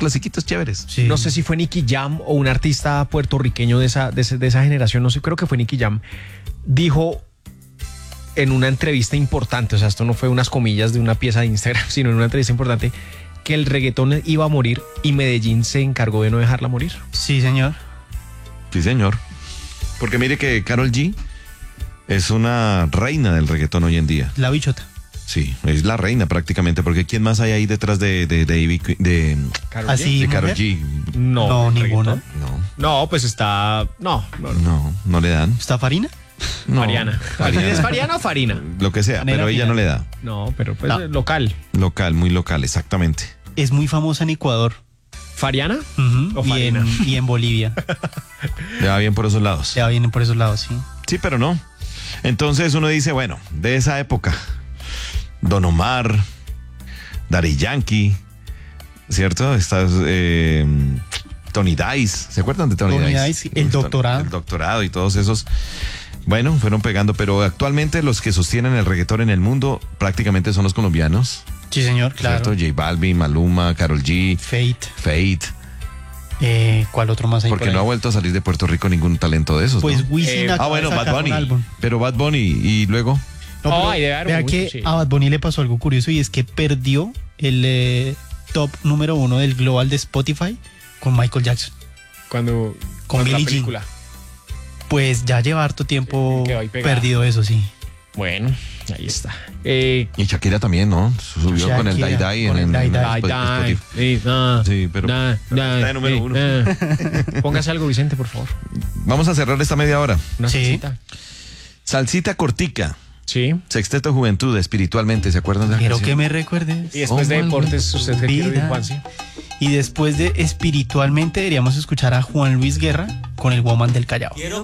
clasiquitos chéveres. Sí. No sé si fue Nicky Jam o un artista puertorriqueño de esa generación, no sé, creo que fue Nicky Jam, dijo en una entrevista importante, o sea, esto no fue unas comillas de una pieza de Instagram, sino en una entrevista importante, que el reggaetón iba a morir y Medellín se encargó de no dejarla morir. Sí, señor. Sí, señor. Porque mire que Karol G es una reina del reggaetón hoy en día. La bichota. Sí, es la reina prácticamente, porque ¿quién más hay ahí detrás de Karol Así. Karol ¿mujer? G? No, ¿el ninguna. reggaetón? No, No, pues está... No. no le dan. ¿Está Farina? No, Fariana. ¿Es Fariana o Farina? Lo que sea, Panera pero ella final. no le da. No, pero pues No. local. Local, muy local, exactamente. Es muy famosa en Ecuador. ¿Fariana? Ujú, O y, Farina. y en Bolivia. Le va bien por esos lados. Ya vienen por esos lados, sí. Sí, pero no. Entonces uno dice, bueno, de esa época, Don Omar, Daddy Yankee, ¿cierto? Estás Tony Dice, ¿se acuerdan de Tony Tony Dice? Dice, el doctorado. El doctorado y todos esos. Bueno, fueron pegando, pero actualmente los que sostienen el reggaetón en el mundo prácticamente son los colombianos, Sí, señor, claro. ¿cierto? J Balvin, Maluma, Karol G, Fate. Fate, ¿Cuál otro más hay porque por no ha ahí? vuelto a salir de Puerto Rico ningún talento de esos, Pues ¿no? Wisin acaba bueno, de Bad sacar un Bunny, álbum. pero Bad Bunny y luego... No, Oh, pero ahí debe haber vea mucho, que sí. a Bad Bunny le pasó algo curioso y es que perdió el top número 1 del global de Spotify con Michael Jackson. Cuando... Con la Billie Jean. película. Pues ya lleva harto tiempo quedó ahí pegada. perdido eso, sí. Bueno, ahí está. Y Shakira también, ¿no? Subió con el Shakira, Die Die con el Die Die. Spotify. Sí, pero está de número uno. Póngase algo, Vicente, por favor. Vamos a cerrar esta media hora. Una Sí. salsita. Salsita cortica, Sí. Sexteto Juventud, espiritualmente, ¿se acuerdan de la Quiero canción? que me recuerdes. Y después de Oh, deportes, ¿usted qué quiere oír, vida. Juanse? Y después de espiritualmente deberíamos escuchar a Juan Luis Guerra con el Woman del Callao.